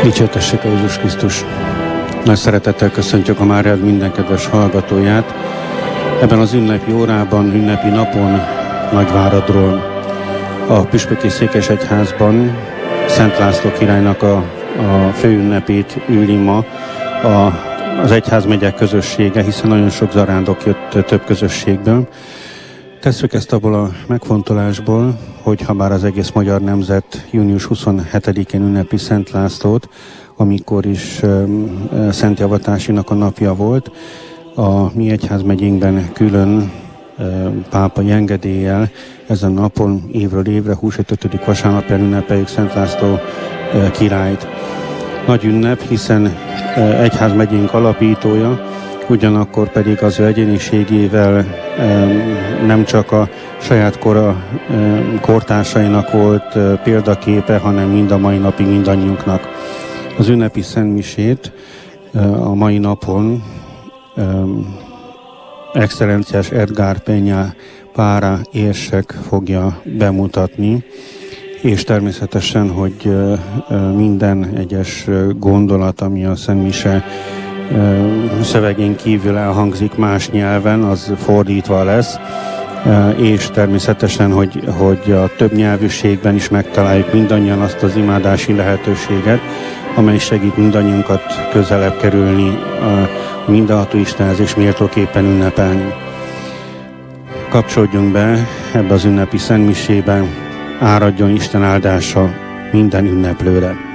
Dicsértessék a Jézus Krisztus! Nagy szeretettel köszöntjük a Máriád minden kedves hallgatóját ebben az ünnepi órában, ünnepi napon Nagyváradról. A Püspöki Székesegyházban Szent László királynak a főünnepét üli ma az egyházmegyek közössége, hiszen nagyon sok zarándok jött több közösségből. Tesszük ezt abból a megfontolásból, hogy ha bár az egész magyar nemzet június 27-én ünnepi Szent Lászlót, amikor is Szent Javatásinak a napja volt, a mi egyházmegyénkben külön pápai engedéllyel ezen napon évről évre 25. vasárnapján ünnepeljük Szent László királyt. Nagy ünnep, hiszen egyházmegyénk alapítója, ugyanakkor pedig az ő egyéniségével nem csak a saját kortársainak volt példaképe, hanem mind a mai napig mindannyiunknak. Az ünnepi szentmisét a mai napon excellenciás Edgár Peña Pára érsek fogja bemutatni, és természetesen, hogy minden egyes gondolat, ami a szentmise szövegén kívül elhangzik más nyelven, az fordítva lesz, és természetesen, hogy a több nyelvűségben is megtaláljuk mindannyian azt az imádási lehetőséget, amely segít mindannyiunkat közelebb kerülni a mindenható Istenhez és méltóképpen ünnepelni. Kapcsolódjunk be ebbe az ünnepi szentmisében, áradjon Isten áldása minden ünneplőre.